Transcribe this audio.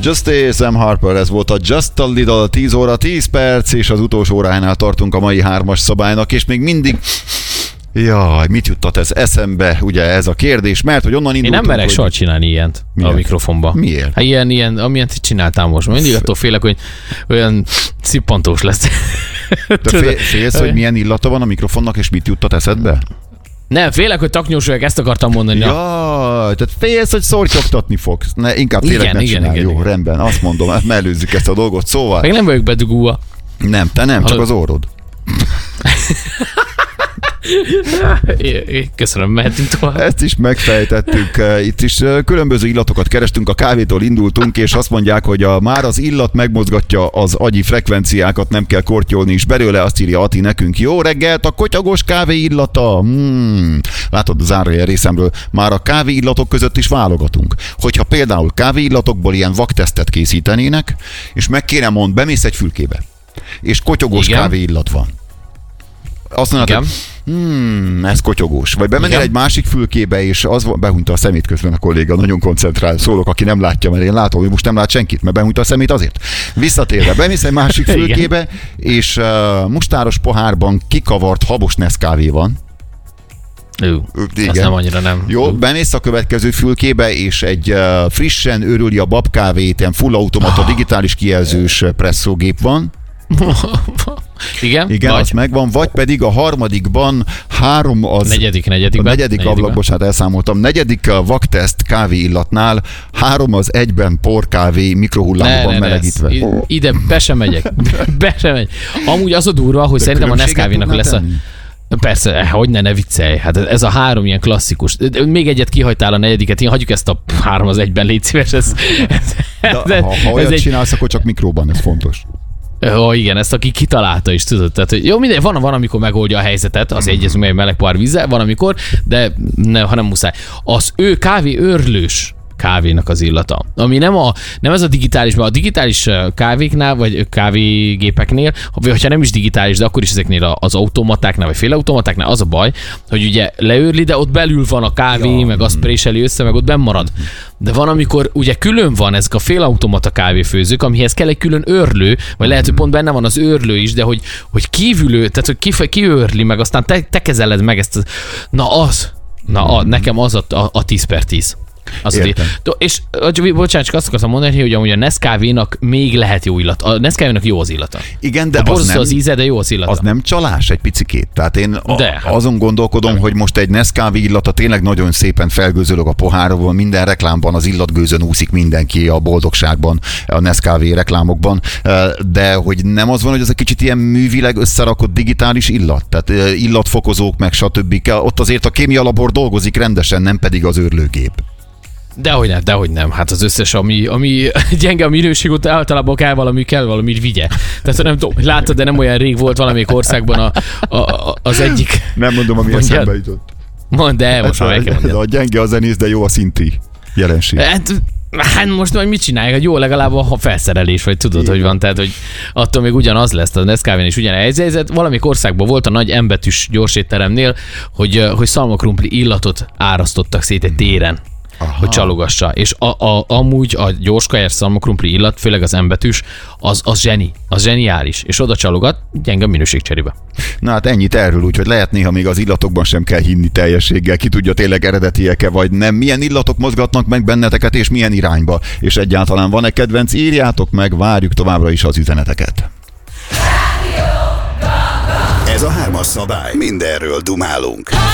Justice Sam Harper, ez volt a Just a Little, 10 óra 10 perc, és az utolsó óránál tartunk a mai 3-as szabálynak, és még mindig... Jaj, mit juttat ez eszembe, ugye ez a kérdés, mert hogy onnan indultunk... Én nem merek soha csinálni ilyent a mikrofonba. Miért? Hát ilyen, amilyen csináltál most. Mindig attól félek, hogy olyan szippantós lesz. Te félsz, hogy milyen illata van a mikrofonnak, és mit juttat eszedbe? Nem, félek, hogy taknyós vagyok, ezt akartam mondani. Ja, tehát félsz, hogy szortyogtatni fogsz. Ne, inkább tényleg ne csinálj. Jó, rendben, azt mondom, mellőzzük ezt a dolgot, szóval... Meg nem vagyok bedugulva. Nem, te nem, csak az orrod. Köszönöm, mehetünk tovább. Ezt is megfejtettük. Itt is különböző illatokat kerestünk, a kávétól indultunk, és azt mondják, hogy már az illat megmozgatja az agyi frekvenciákat, nem kell kortyolni is belőle, azt írja Ati nekünk. Jó reggelt, a kotyogós kávé illata. Látod, zárójel részemről, már a kávé illatok között is válogatunk. Hogyha például kávé illatokból ilyen vaktesztet készítenének, és meg kéne mond, bemész egy fülkébe, és kotyogós kávé illat van. Azt mondod, hogy ez kotyogós. Vagy bemennél egy másik fülkébe, és az behúnyta a szemét közben a kolléga, nagyon koncentrál. Szólok, aki nem látja, mert én látom, hogy most nem lát senkit, mert behúnyta a szemét azért. Visszatérve, bemész egy másik fülkébe, és mustáros pohárban kikavart habos Nescafé van. Ez nem annyira nem. Jó, bemész a következő fülkébe, és egy frissen őrüli a babkávét, ilyen full automata digitális kijelzős presszógép van. Igen, az megvan, vagy pedig a harmadikban negyedik ablak, bocsánat, elszámoltam, negyedik vakteszt kávé illatnál 3 az 1-ben porkávé mikrohullámban melegítve. Ide be sem megyek. Amúgy az a durva, hogy szerintem a Nescafénak lesz a... Persze, hogy ne viccelj. Hát ez a 3 ilyen klasszikus. Még egyet kihagytál a negyediket, én hagyjuk ezt a 3 az 1-ben, légy szíves. Ha olyat csinálsz, akkor csak mikróban, ez fontos. Igen, ezt aki kitalálta is, tudod. Tehát, hogy jó, minden, van, amikor megoldja a helyzetet, az egyezünk meg meleg pohár vízzel, van, amikor, de ha nem muszáj. Az ő kávé őrlős kávénak az illata. Ami nem ez a digitális, mert a digitális kávéknál, vagy kávégépeknél, vagy hogyha nem is digitális, de akkor is ezeknél az automatáknál, vagy félautomatáknál az a baj, hogy ugye leőrli, de ott belül van a kávé, meg azt préseli össze, meg ott benn marad. De van, amikor ugye külön van ezek a félautomata kávéfőzők, amihez kell egy külön őrlő, vagy lehet, hogy pont benne van az őrlő is, de hogy kívülő, tehát hogy ki őrli, meg aztán te kezeled meg ezt. Nekem az a 10/10. És bocsánat, csak azt akartam mondani, hogy amúgy a Nescafénak még lehet jó illat. A Nescafénak jó az illata. Igen, de az nem, az íze, de jó az illata. Az nem csalás egy picikét. Tehát én azon gondolkodom, hogy most egy Nescafé illata tényleg nagyon szépen felgőzölök a pohárban, minden reklámban az illatgőzön úszik mindenki a boldogságban, a Nescafé reklámokban, de hogy nem az van, hogy ez egy kicsit ilyen művileg összerakott digitális illat, tehát illatfokozók meg stb. Ott azért a kémialabor dolgozik rendesen, nem pedig az őrlőgép. Dehogy nem. Hát az összes, ami gyenge a minőség, ott általában kell valami vigye. Tehát nem tudom, látod, de nem olyan rég volt valamelyik országban az egyik... Nem mondom, ami eszembe jutott. Mondd el, most már meg kell mondjam. A gyenge a zenész, de jó a szinti jelenség. Hát most majd mit csinálják? Jó, legalább a felszerelés, vagy tudod, hogy van. Tehát, hogy attól még ugyanaz lesz, a Nescafén is ugyanez helyzet. Valamelyik országban volt a nagy M-betűs gyorsétteremnél, hogy szalmakrumpli illatot árasztottak szét egy téren. Aha. Hogy csalogassa. És amúgy a gyorskajás szalmakrumpli illat, főleg az M-betűs, az zseni, az zseniális. És oda csalogat, gyenge minőség cserébe. Na hát ennyit erről, úgyhogy lehet néha még az illatokban sem kell hinni teljességgel. Ki tudja, tényleg eredetiek-e vagy nem. Milyen illatok mozgatnak meg benneteket, és milyen irányba. És egyáltalán van-e kedvenc, írjátok meg, várjuk továbbra is az üzeneteket. Ez a 3-as szabály. Mindenről dumálunk.